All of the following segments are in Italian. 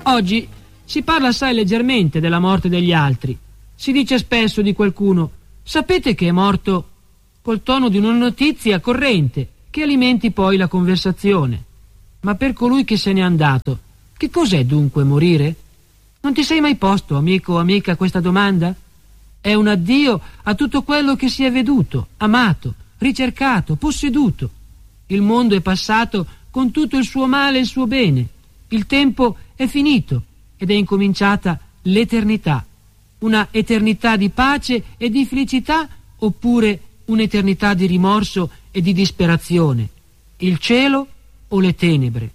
Oggi si parla assai leggermente della morte degli altri. Si dice spesso di qualcuno: sapete che è morto, col tono di una notizia corrente che alimenti poi la conversazione. Ma per colui che se n'è andato, che cos'è dunque morire? Non ti sei mai posto, amico o amica, questa domanda? È un addio a tutto quello che si è veduto, amato, ricercato, posseduto. Il mondo è passato con tutto il suo male e il suo bene. Il tempo è finito ed è incominciata l'eternità. Una eternità di pace e di felicità, oppure un'eternità di rimorso e di disperazione? Il cielo o le tenebre?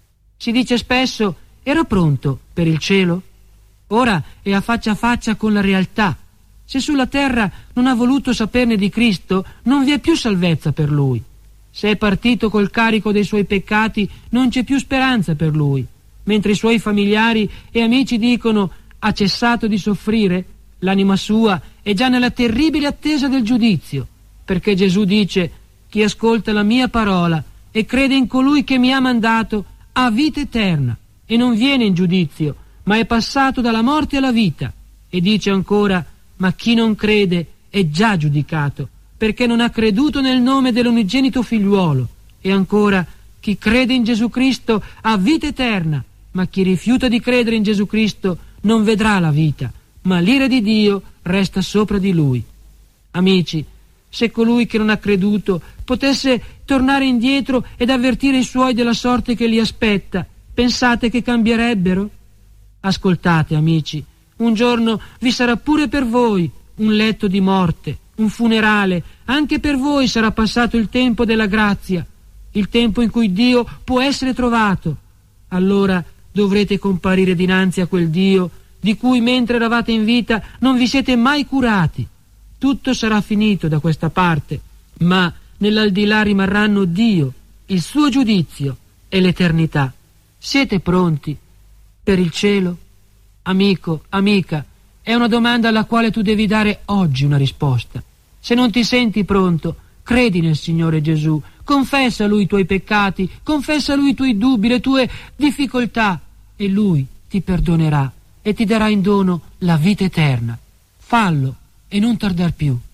Si dice spesso: ero pronto per il cielo? Ora è a faccia con la realtà. Se sulla terra non ha voluto saperne di Cristo, non vi è più salvezza per lui. Se è partito col carico dei suoi peccati, non c'è più speranza per lui. Mentre i suoi familiari e amici dicono: ha cessato di soffrire, l'anima sua è già nella terribile attesa del giudizio, perché Gesù dice: chi ascolta la mia parola e crede in colui che mi ha mandato ha vita eterna e non viene in giudizio, ma è passato dalla morte alla vita. E dice ancora: ma chi non crede è già giudicato, perché non ha creduto nel nome dell'unigenito figliuolo. E ancora: chi crede in Gesù Cristo ha vita eterna, ma chi rifiuta di credere in Gesù Cristo non vedrà la vita, ma l'ira di Dio resta sopra di lui. Amici, se colui che non ha creduto potesse tornare indietro ed avvertire i suoi della sorte che li aspetta, pensate che cambierebbero? Ascoltate, amici, un giorno vi sarà pure per voi un letto di morte, un funerale. Anche per voi sarà passato il tempo della grazia, il tempo in cui Dio può essere trovato. Allora dovrete comparire dinanzi a quel Dio di cui mentre eravate in vita non vi siete mai curati. Tutto sarà finito da questa parte, ma nell'aldilà rimarranno Dio, il suo giudizio e l'eternità. Siete pronti per il cielo? Amico, amica, è una domanda alla quale tu devi dare oggi una risposta. Se non ti senti pronto, credi nel Signore Gesù, confessa a Lui i tuoi peccati, confessa a Lui i tuoi dubbi, le tue difficoltà, e Lui ti perdonerà e ti darà in dono la vita eterna. Fallo e non tardar più.